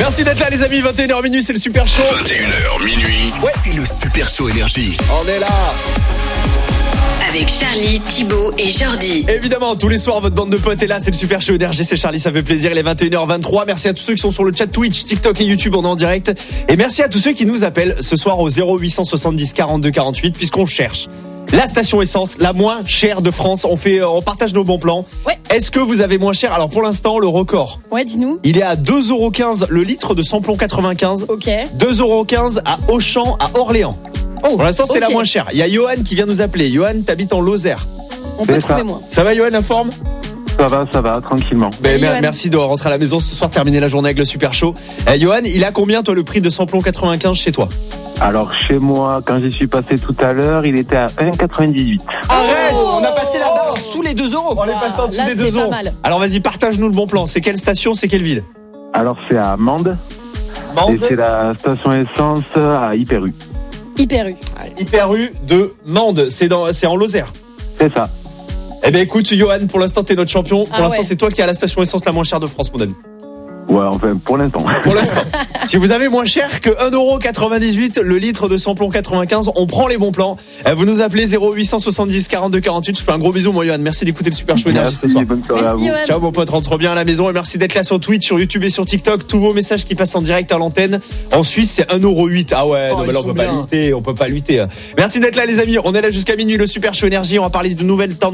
Merci d'être là les amis, 21h minuit, c'est le Super Show. 21h minuit, ouais. C'est le Super Show Énergie. On est là. Avec Charlie, Thibaut et Jordi. Évidemment, tous les soirs, votre bande de potes est là, c'est le Super Show Énergie, c'est Charlie, ça fait plaisir, il est 21h23. Merci à tous ceux qui sont sur le chat Twitch, TikTok et YouTube, on est en direct. Et merci à tous ceux qui nous appellent ce soir au 0870 42 48, puisqu'on cherche la station essence la moins chère de France. On partage nos bons plans. Ouais. Est-ce que vous avez moins cher? Alors pour l'instant, le record. Ouais, dis-nous. Il est à 2,15€ le litre de samplon 95. Ok. 2,15€ à Auchan, à Orléans. Oh, pour l'instant, c'est ok. la moins chère. Il y a Johan qui vient nous appeler. Johan, t'habites en Lozère. On peut C'est trouver ça. moins. Ça va, Johan, la forme? Ça va, tranquillement. Ben, Salut, Johan. merci de rentrer à la maison ce soir, terminer la journée avec le Super Show. Johan, il a combien, toi, le prix de samplon 95 chez toi? Alors, chez moi, quand j'y suis passé tout à l'heure, il était à 1,98. Arrête, on a passé la barre sous les 2€. On est passé en dessous là, des c'est 2€. pas mal. Alors vas-y, partage-nous le bon plan. C'est quelle station, c'est quelle ville? Alors, c'est à Mende. Et c'est la station essence à Hyper U. Hyper U. Hyper U de Mende. C'est en Lozère. C'est ça. Eh ben écoute, Johan, pour l'instant, t'es notre champion. Pour Ah l'instant, ouais. c'est toi qui as la station essence la moins chère de France, mon ami. Ouais, enfin, pour l'instant. Pour l'instant. Si vous avez moins cher que 1,98€ le litre de samplon 95, on prend les bons plans. Vous nous appelez 0870 42 48. Je fais un gros bisou, moi, Johan. Merci d'écouter le Super Show Énergie ce Merci, soir. bonne soirée à Merci, vous. Johan. Ciao, mon pote, rentre bien à la maison et merci d'être là sur Twitch, sur YouTube et sur TikTok. Tous vos messages qui passent en direct à l'antenne. En Suisse, c'est 1,08€. Ah ouais, non, mais là, on peut pas lutter. Merci d'être là, les amis. On est là jusqu'à minuit, le Super Show Énergie. On va parler de nouvelles tendances.